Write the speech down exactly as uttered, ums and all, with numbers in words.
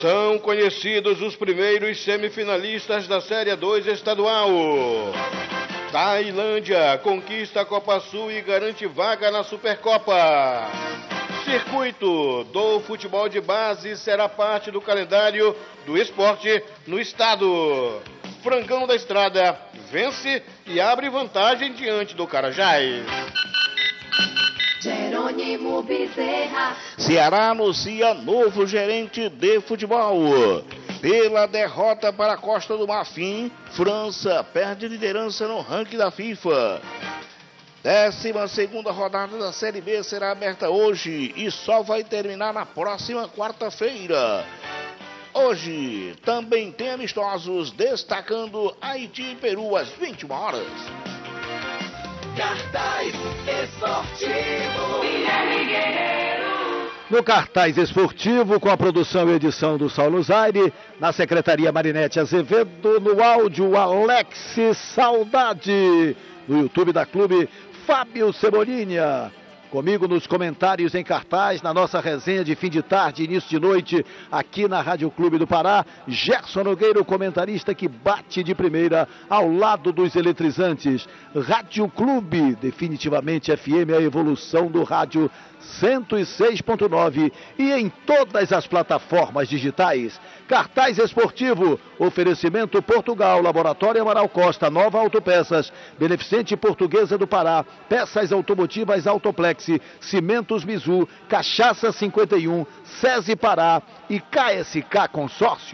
São conhecidos os primeiros semifinalistas da Série dois estadual. Tailândia conquista a Copa Sul e garante vaga na Supercopa. Circuito do futebol de base será parte do calendário do esporte no estado. Frangão da Estrada vence e abre vantagem diante do Carajás. Jerônimo Bezerra. Ceará anuncia novo gerente de futebol. Pela derrota para a Costa do Marfim, França perde liderança no ranking da FIFA. Décima segunda rodada da Série B será aberta hoje e só vai terminar na próxima quarta-feira. Hoje também tem amistosos, destacando Haiti e Peru às vinte e uma horas. Cartaz Esportivo Guilherme Guerreiro. No Cartaz Esportivo, com a produção e edição do Saulo Zaire, na Secretaria Marinete Azevedo, no áudio Alex Saudade, no YouTube da Clube Fábio Cebolinha. Comigo nos comentários em cartaz, na nossa resenha de fim de tarde, início de noite, aqui na Rádio Clube do Pará, Gerson Nogueira, o comentarista que bate de primeira ao lado dos eletrizantes. Rádio Clube, definitivamente F M, a evolução do rádio cento e seis ponto nove e em todas as plataformas digitais. Cartaz Esportivo, oferecimento Portugal, Laboratório Amaral Costa, Nova Autopeças, Beneficente Portuguesa do Pará, Peças Automotivas Autoplex, Cimentos Mizu, Cachaça cinquenta e um, SESI Pará e K S K Consórcio.